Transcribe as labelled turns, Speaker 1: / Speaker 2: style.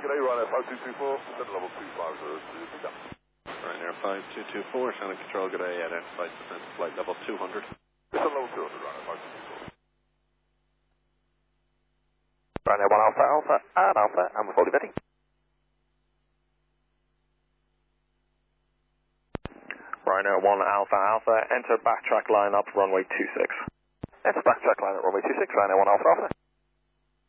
Speaker 1: G'day, Ryanair 5224, descend level 250 to down.
Speaker 2: Ryanair 5224, Shannon Control, good day, identified descent to flight level 200.
Speaker 1: Descend level 200, Ryanair 5224.
Speaker 3: Ryanair 1 Alpha Alpha and Alpha, and we're fully ready. Ryanair 1 Alpha Alpha, enter backtrack line up runway 26. Enter backtrack line at runway 26, Ryanair 1 Alpha Alpha.